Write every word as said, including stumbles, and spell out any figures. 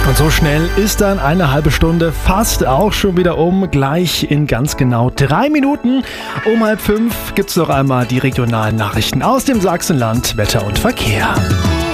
Und so schnell ist dann eine halbe Stunde fast auch schon wieder um. Gleich in ganz genau drei Minuten um halb fünf gibt's noch einmal die regionalen Nachrichten aus dem Sachsenland, Wetter und Verkehr.